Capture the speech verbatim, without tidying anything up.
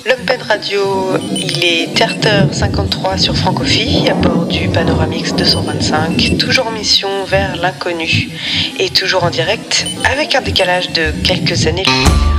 Lumpen Radio, il est terre heures cinquante-trois sur Francophi, à bord du Panoramix deux cent vingt-cinq, toujours en mission vers l'inconnu, et toujours en direct, avec un décalage de quelques années.